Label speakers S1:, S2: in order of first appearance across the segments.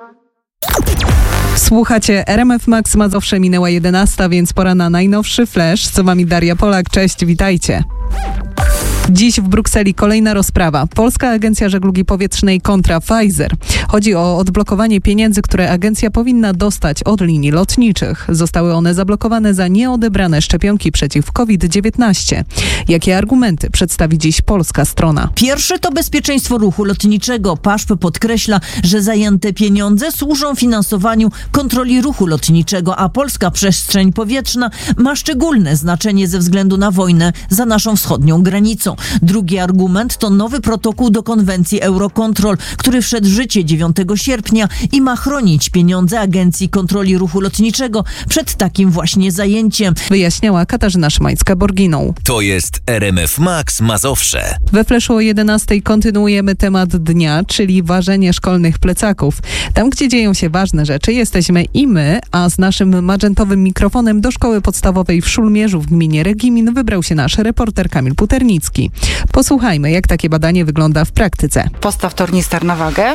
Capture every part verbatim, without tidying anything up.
S1: Słuchacie R M F Max, Mazowsze, minęła jedenasta, więc pora na najnowszy flash. Z wami Daria Polak, cześć, witajcie. Dziś w Brukseli kolejna rozprawa. Polska Agencja Żeglugi Powietrznej kontra Pfizer. Chodzi o odblokowanie pieniędzy, które agencja powinna dostać od linii lotniczych. Zostały one zablokowane za nieodebrane szczepionki przeciw COVID dziewiętnaście. Jakie argumenty przedstawi dziś polska strona?
S2: Pierwszy to bezpieczeństwo ruchu lotniczego. P A S P podkreśla, że zajęte pieniądze służą finansowaniu kontroli ruchu lotniczego, a polska przestrzeń powietrzna ma szczególne znaczenie ze względu na wojnę za naszą wschodnią granicą. Drugi argument to nowy protokół do konwencji Eurocontrol, który wszedł w życie dziewiątego sierpnia i ma chronić pieniądze Agencji Kontroli Ruchu Lotniczego przed takim właśnie zajęciem.
S1: Wyjaśniała Katarzyna Szymańska-Borginą.
S3: To jest R M F Max Mazowsze.
S1: We fleszu o jedenastej kontynuujemy temat dnia, czyli ważenie szkolnych plecaków. Tam, gdzie dzieją się ważne rzeczy, jesteśmy i my, a z naszym magentowym mikrofonem do szkoły podstawowej w Szulmierzu w gminie Regimin wybrał się nasz reporter Kamil Puternicki. Posłuchajmy, jak takie badanie wygląda w praktyce.
S4: Postaw tornister na wagę.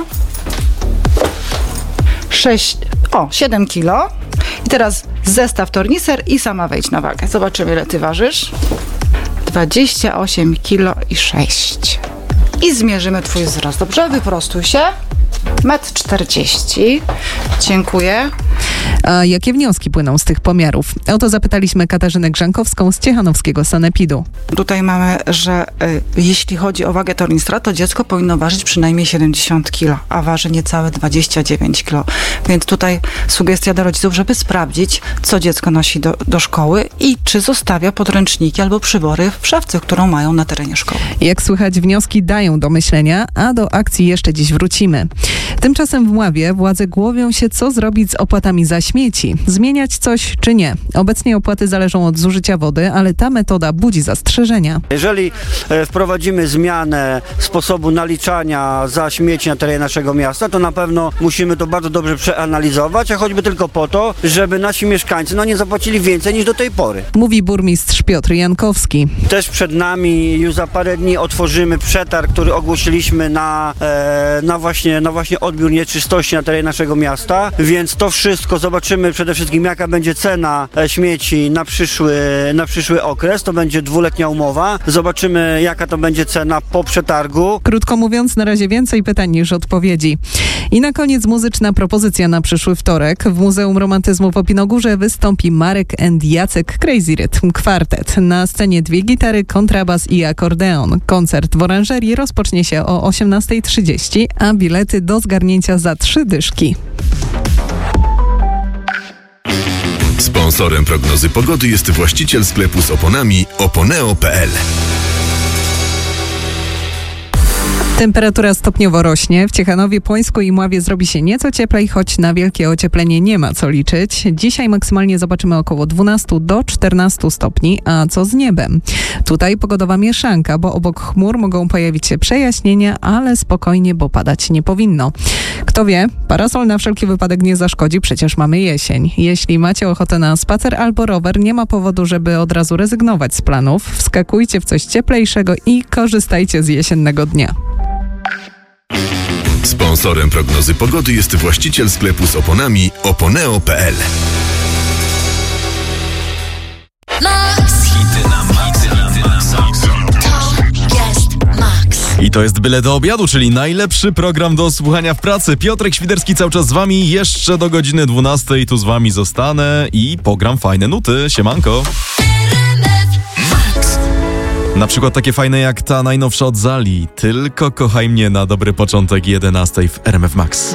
S4: sześć, o, siedem kilo. I teraz zestaw tornister i sama wejdź na wagę. Zobaczymy, ile ty ważysz. dwadzieścia osiem kilo i sześć. I zmierzymy twój wzrost. Dobrze? Wyprostuj się. metr czterdzieści. Dziękuję.
S1: A jakie wnioski płyną z tych pomiarów? O to zapytaliśmy Katarzynę Grzankowską z Ciechanowskiego Sanepidu.
S4: Tutaj mamy, że y, jeśli chodzi o wagę tornistra, to dziecko powinno ważyć przynajmniej siedemdziesiąt kilo, a waży niecałe dwadzieścia dziewięć kilo. Więc tutaj sugestia do rodziców, żeby sprawdzić, co dziecko nosi do, do szkoły i czy zostawia podręczniki albo przybory w szafce, którą mają na terenie szkoły.
S1: Jak słychać, wnioski dają do myślenia, a do akcji jeszcze dziś wrócimy. Tymczasem w Mławie władze głowią się, co zrobić z opłatami za śmieci. Zmieniać coś czy nie? Obecnie opłaty zależą od zużycia wody, ale ta metoda budzi zastrzeżenia.
S5: Jeżeli e, wprowadzimy zmianę sposobu naliczania za śmieci na terenie naszego miasta, to na pewno musimy to bardzo dobrze przeanalizować, a choćby tylko po to, żeby nasi mieszkańcy no, nie zapłacili więcej niż do tej pory.
S1: Mówi burmistrz Piotr Jankowski.
S5: Też przed nami już za parę dni otworzymy przetarg, który ogłosiliśmy na, e, na, właśnie, na właśnie odbiór nieczystości na terenie naszego miasta, więc to wszystko zobaczymy przede wszystkim, jaka będzie cena śmieci na przyszły, na przyszły okres. To będzie dwuletnia umowa. Zobaczymy, jaka to będzie cena po przetargu.
S1: Krótko mówiąc, na razie więcej pytań niż odpowiedzi. I na koniec muzyczna propozycja na przyszły wtorek. W Muzeum Romantyzmu w Opinogórze wystąpi Marek and Jacek Crazy Rhythm Kwartet. Na scenie dwie gitary, kontrabas i akordeon. Koncert w oranżerii rozpocznie się o osiemnasta trzydzieści, a bilety do zgarnięcia za trzy dyszki.
S6: Sponsorem prognozy pogody jest właściciel sklepu z oponami oponeo kropka p l.
S1: Temperatura stopniowo rośnie. W Ciechanowie, Płońsku i Mławie zrobi się nieco cieplej, choć na wielkie ocieplenie nie ma co liczyć. Dzisiaj maksymalnie zobaczymy około dwanaście do czternastu stopni, a co z niebem? Tutaj pogodowa mieszanka, bo obok chmur mogą pojawić się przejaśnienia, ale spokojnie, bo padać nie powinno. Kto wie, parasol na wszelki wypadek nie zaszkodzi, przecież mamy jesień. Jeśli macie ochotę na spacer albo rower, nie ma powodu, żeby od razu rezygnować z planów. Wskakujcie w coś cieplejszego i korzystajcie z jesiennego dnia.
S6: Sponsorem prognozy pogody jest właściciel sklepu z oponami oponeo kropka p l.
S3: Hity na maksa.
S7: I to jest Byle do obiadu, czyli najlepszy program do słuchania w pracy. Piotrek Świderski cały czas z wami, jeszcze do godziny dwunastej tu z wami zostanę i pogram fajne nuty. Siemanko. Na przykład takie fajne jak ta najnowsza od Zali. Tylko kochaj mnie na dobry początek jedenastej w R M F Max.